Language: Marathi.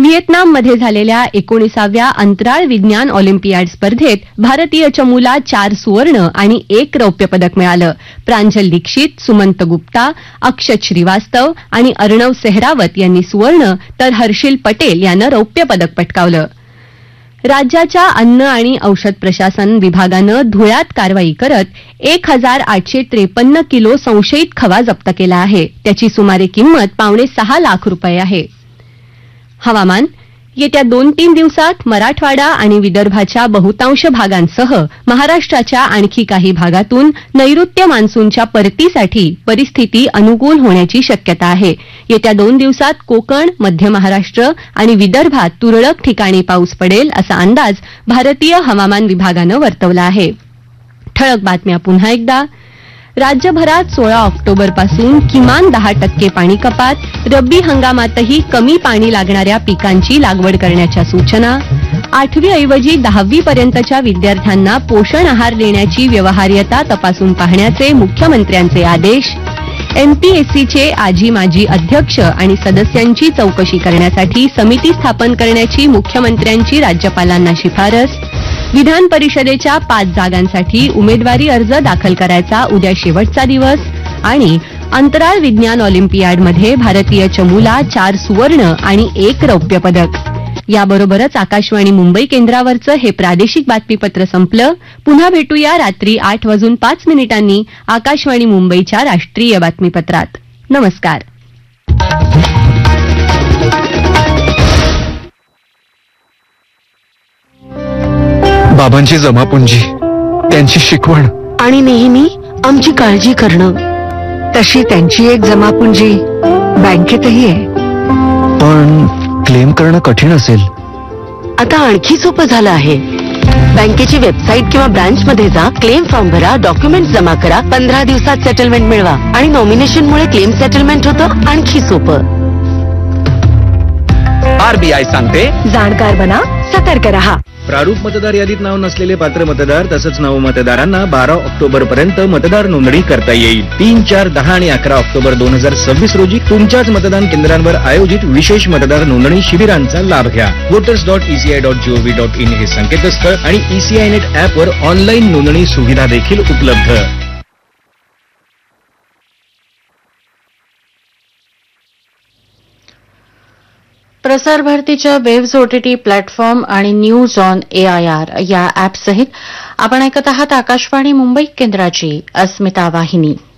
व्हिएतनाममध्ये झालेल्या 19व्या अंतराळ विज्ञान ऑलिम्पियाड स्पर्धेत भारतीय चमूला 4 सुवर्ण आणि 1 रौप्य पदक मिळालं. प्रांजल दीक्षित, सुमंत गुप्ता, अक्षत श्रीवास्तव आणि अर्णव सेहरावत यांनी सुवर्ण तर हर्षिल पटेल यानं रौप्य पदक पटकावलं. राज्याच्या अन्न आणि औषध प्रशासन विभागानं धुळ्यात कारवाई करत 1853 किलो संशयित खवा जप्त केला आहे. त्याची सुमारे किंमत $5.25 लाख आहे. हवामान. येत्या 2-3 दिवसात मराठवाडा आणि विदर्भाच्या बहुतांश भागांसह महाराष्ट्राच्या आणखी काही भागातून नैऋत्य मान्सूनच्या परतीसाठी परिस्थिती अनुकूल होण्याची शक्यता आहे. येत्या 2 दिवसात कोकण, मध्य महाराष्ट्र आणि विदर्भात तुरळक ठिकाणी पाऊस पडेल असा अंदाज भारतीय हवामान विभागानं वर्तवला आहे. ठळक बातम्या पुन्हा एकदा. राज्यभरात 16 ऑक्टोबरपासून किमान 10% पाणी कपात. रब्बी हंगामातही कमी पाणी लागणाऱ्या पिकांची लागवड करण्याच्या सूचना. 8वी ऐवजी 10वी पर्यंतच्या विद्यार्थ्यांना पोषण आहार देण्याची व्यवहार्यता तपासून पाहण्याचे मुख्यमंत्र्यांचे आदेश. एमपीएससीचे आजी माजी अध्यक्ष आणि सदस्यांची चौकशी करण्यासाठी समिती स्थापन करण्याची मुख्यमंत्र्यांची राज्यपालांना शिफारस. विधान परिषदेच्या 5 जागांसाठी उमेदवारी अर्ज दाखल करायचा उद्या शेवटचा दिवस. आणि अंतराळ विज्ञान ऑलिम्पियाडमध्ये भारतीय चमूला 4 सुवर्ण आणि 1 रौप्य पदक. याबरोबरच आकाशवाणी मुंबई केंद्रावरचं हे प्रादेशिक बातमीपत्र संपलं. पुन्हा भेटूया रात्री 8:05 आकाशवाणी मुंबईच्या राष्ट्रीय बातमीपत्रात. नमस्कार. बाबांची जमापुंजी, त्यांची शिकवण आणि नेहमी आमची काळजी करणं, तशी त्यांची एक जमापुंजी बँकेतही आहे. पण क्लेम करणं कठीण असेल. आता आणखी सोपं झालं आहे. बँकेची वेबसाईट किंवा ब्रांच मध्ये जा, क्लेम फॉर्म भरा, डॉक्युमेंट जमा करा, 15 दिवसात सेटलमेंट मिळवा आणि नॉमिनेशनमुळे क्लेम सेटलमेंट होतं आणखी सोपं. आरबीआय सांगते, जाणकार बना, सतर्क रहा. प्रारूप मतदार यादीत नाव नसलेले पात्र मतदार तसंच नवमतदारांना 12 ऑक्टोबर पर्यंत मतदार नोंदणी करता येईल. 3, 4, 10 आणि 11 ऑक्टोबर 2026 रोजी तुमच्याच मतदान केंद्रांवर आयोजित विशेष मतदार नोंदणी शिबिरांचा लाभ घ्या. voters.eci.gov.in हे संकेतस्थळ आणि ECI नेट ऍपवर ऑनलाईन नोंदणी सुविधा देखील उपलब्ध. प्रसार भारतीच्या वेव्हज OTT प्लॅटफॉर्म आणि न्यूज ऑन AIR या ॲपसहित आपण ऐकत आहात आकाशवाणी मुंबई केंद्राची अस्मिता वाहिनी.